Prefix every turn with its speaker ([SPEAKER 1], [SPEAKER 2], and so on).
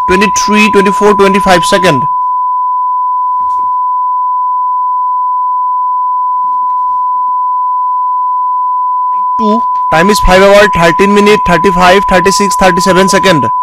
[SPEAKER 1] 23, 24, 25 second. 2. Time is 5 hours, 13 minutes, 35, 36, 37 second.